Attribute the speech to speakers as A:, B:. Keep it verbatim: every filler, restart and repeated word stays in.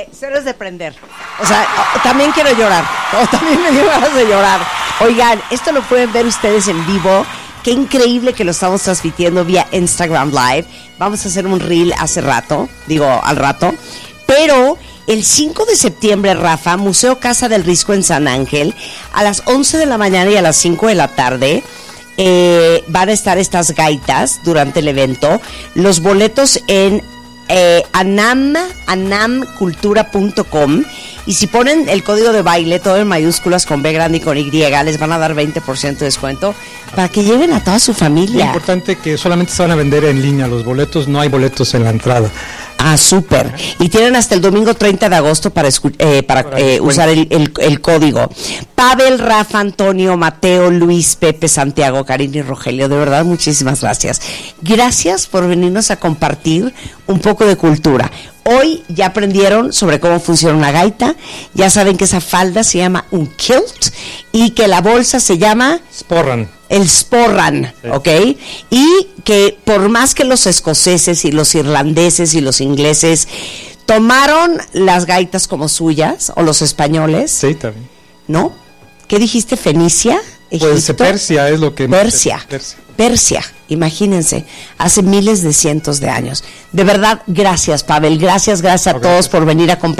A: Eh, cero es de prender. O sea, oh, también quiero llorar. Oh, también me dio ganas de llorar. Oigan, esto lo pueden ver ustedes en vivo. Qué increíble que lo estamos transmitiendo vía Instagram Live. Vamos a hacer un reel hace rato, digo al rato. Pero el cinco de septiembre, Rafa, Museo Casa del Risco en San Ángel, a las once de la mañana y a las cinco de la tarde, eh, van a estar estas gaitas durante el evento. Los boletos en eh, anam, anamcultura punto com. Y si ponen el código de baile, todo en mayúsculas, con B grande y con Y, les van a dar veinte por ciento de descuento para que lleven a toda su familia.
B: Es importante que solamente se van a vender en línea los boletos, no hay boletos en la entrada.
A: Ah, súper. Y tienen hasta el domingo treinta de agosto para, escu- eh, para eh, usar el, el, el código. Pavel, Rafa, Antonio, Mateo, Luis, Pepe, Santiago, Karina y Rogelio, de verdad, muchísimas gracias. Gracias por venirnos a compartir un poco de cultura. Hoy ya aprendieron sobre cómo funciona una gaita, ya saben que esa falda se llama un kilt y que la bolsa se llama...
B: Sporran.
A: El sporran, sí. ¿Ok? Y que por más que los escoceses y los irlandeses y los ingleses tomaron las gaitas como suyas, o los españoles...
B: Sí, también.
A: ¿No? ¿Qué dijiste? ¿Fenicia?
B: Egipto? Pues Persia es lo que...
A: Persia. Persia. Persia, imagínense, hace miles de cientos de años. De verdad, gracias, Pavel, gracias, gracias a okay. todos por venir a compartir.